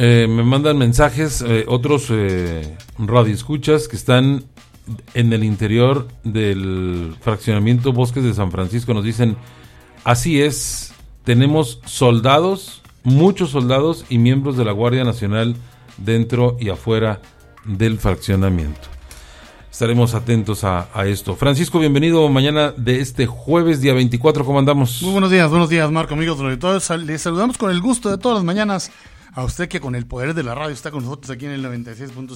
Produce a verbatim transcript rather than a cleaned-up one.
Eh, me mandan mensajes, eh, otros eh, radioescuchas que están en el interior del fraccionamiento Bosques de San Francisco. Nos dicen, así es, tenemos soldados, muchos soldados y miembros de la Guardia Nacional dentro y afuera del fraccionamiento. Estaremos atentos a, a esto. Francisco, bienvenido mañana de este jueves, día veinticuatro, ¿cómo andamos? Muy buenos días, buenos días, Marco, amigos de todos. Les saludamos con el gusto de todas las mañanas a usted que con el poder de la radio está con nosotros aquí en el noventa y seis punto